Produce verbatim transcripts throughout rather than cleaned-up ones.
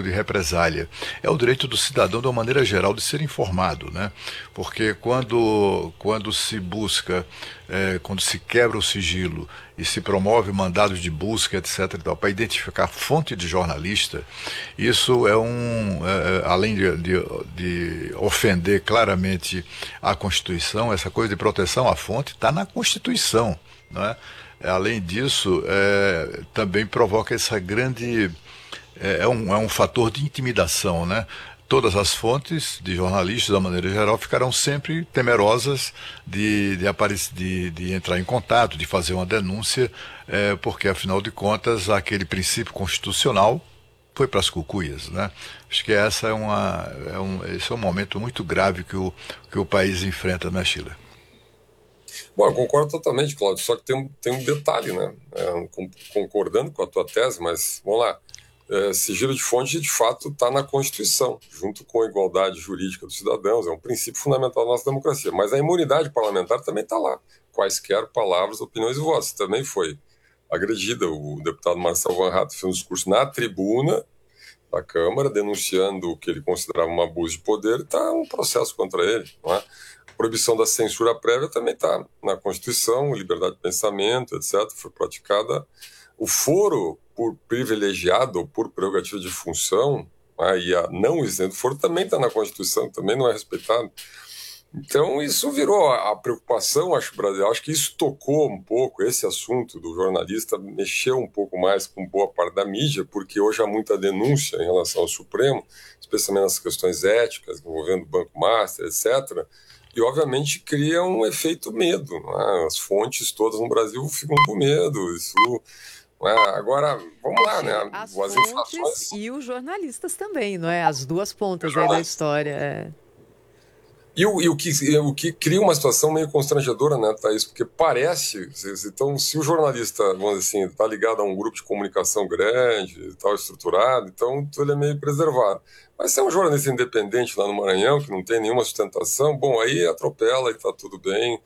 de represália. É o direito do cidadão, de uma maneira geral, de ser informado, né? Porque quando, quando se busca, é, quando se quebra o sigilo e se promove mandados de busca, etc, para identificar fonte de jornalista, isso é um, é, além de, de, de ofender claramente a Constituição, essa coisa de proteção à fonte está na Constituição, não é? Além disso, é, também provoca essa grande... É, é, um, é um fator de intimidação, né? Todas as fontes de jornalistas, da maneira geral, ficarão sempre temerosas de, de, aparecer, de, de entrar em contato, de fazer uma denúncia, é, porque, afinal de contas, aquele princípio constitucional foi para as cucuias, né? Acho que essa é uma, é um, esse é um momento muito grave que o, que o país enfrenta, né, Sheila? Bom, eu concordo totalmente, Cláudio, só que tem um, tem um detalhe, né? É, concordando com a tua tese, mas vamos lá. É, sigilo de fonte, de fato, está na Constituição, junto com a igualdade jurídica dos cidadãos, é um princípio fundamental da nossa democracia. Mas a imunidade parlamentar também está lá. Quaisquer palavras, opiniões e vozes. Também foi agredida. O deputado Marcel Van Hatten fez um discurso na tribuna da Câmara, denunciando o que ele considerava um abuso de poder, e está um processo contra ele, não é? A proibição da censura prévia também está na Constituição, liberdade de pensamento, etcétera, foi praticada. O foro por privilegiado ou por prerrogativa de função, né, e a não isento foro também está na Constituição, também não é respeitado. Então isso virou a preocupação, acho, Brasil. Acho que isso tocou um pouco, esse assunto do jornalista mexeu um pouco mais com boa parte da mídia, porque hoje há muita denúncia em relação ao Supremo, especialmente nas questões éticas, envolvendo o Banco Master, etcétera, e obviamente cria um efeito medo, né? As fontes todas no Brasil ficam com medo, isso... Agora, vamos lá, né? As, As fontes inflações... e os jornalistas também, não é? As duas pontas aí da história. É. E, o, e o, que, o que cria uma situação meio constrangedora, né, Thaís? Porque parece... Então, se o jornalista, vamos dizer assim, está ligado a um grupo de comunicação grande, tal, estruturado, então ele é meio preservado. Mas se é um jornalista independente lá no Maranhão, que não tem nenhuma sustentação, bom, aí atropela e está tudo bem.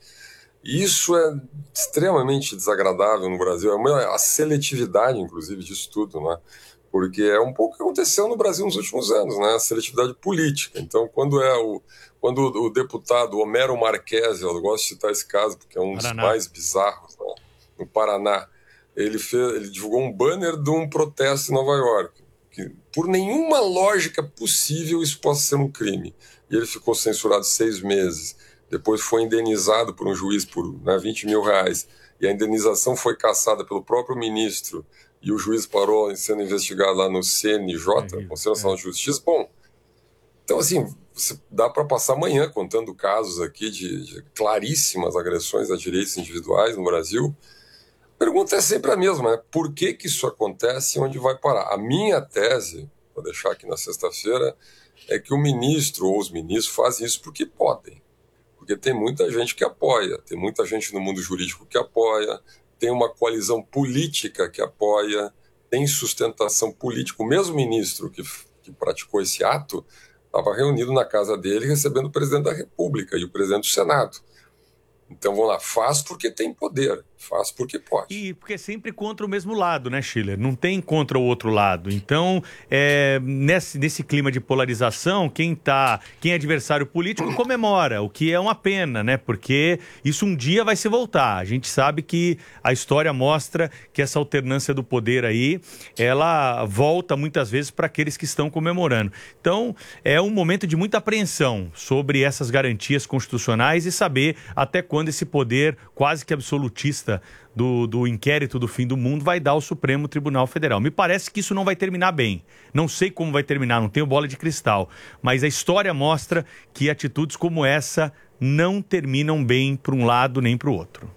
Isso é extremamente desagradável no Brasil, é uma, a seletividade, inclusive, disso tudo, né? Porque é um pouco o que aconteceu no Brasil nos últimos anos, né? A seletividade política. Então, quando é o, quando o deputado Homero Marques, eu gosto de citar esse caso, porque é um dos Paraná. mais bizarros, né? No Paraná, ele, fez, ele divulgou um banner de um protesto em Nova York, que por nenhuma lógica possível isso possa ser um crime. E ele ficou censurado seis meses. Depois foi indenizado por um juiz por né, vinte mil reais, e a indenização foi cassada pelo próprio ministro, e o juiz parou sendo investigado lá no C N J, Conselho Nacional de Justiça. Bom, então assim, dá para passar amanhã contando casos aqui de, de claríssimas agressões a direitos individuais no Brasil. A pergunta é sempre a mesma, né? Por que que isso acontece e onde vai parar? A minha tese, vou deixar aqui na sexta-feira, é que o ministro ou os ministros fazem isso porque podem. Porque tem muita gente que apoia, tem muita gente no mundo jurídico que apoia, tem uma coalizão política que apoia, tem sustentação política. O mesmo ministro que, que praticou esse ato estava reunido na casa dele recebendo o presidente da República e o presidente do Senado. Então, vamos lá, faz porque tem poder, faz porque pode. E porque é sempre contra o mesmo lado, né, Schiller? Não tem contra o outro lado. Então, é, nesse, nesse clima de polarização, quem tá, quem é adversário político comemora, o que é uma pena, né? Porque isso um dia vai se voltar. A gente sabe que a história mostra que essa alternância do poder aí, ela volta muitas vezes para aqueles que estão comemorando. Então, é um momento de muita apreensão sobre essas garantias constitucionais e saber até quando esse poder quase que absolutista do, do inquérito do fim do mundo vai dar ao Supremo Tribunal Federal. Me parece que isso não vai terminar bem. Não sei como vai terminar, não tenho bola de cristal. Mas a história mostra que atitudes como essa não terminam bem para um lado nem para o outro.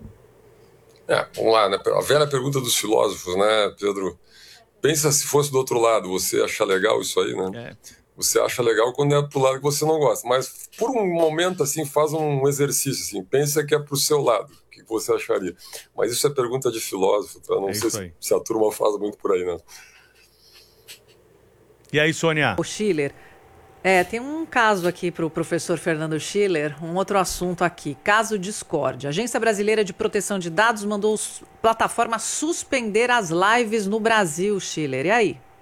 É, vamos lá, né? A velha pergunta dos filósofos, né, Pedro? Pensa se fosse do outro lado, você acha legal isso aí, né? É. Você acha legal quando é pro lado que você não gosta. Mas por um momento, assim, faz um exercício, assim. Pensa que é pro seu lado. O que você acharia? Mas isso é pergunta de filósofo, tá? Não é sei se, se a turma faz muito por aí, né? E aí, Sônia? O Schiller, é, tem um caso aqui pro professor Fernando Schiller, um outro assunto aqui. Caso Discord. A Agência Brasileira de Proteção de Dados mandou a plataforma suspender as lives no Brasil, Schiller. E aí?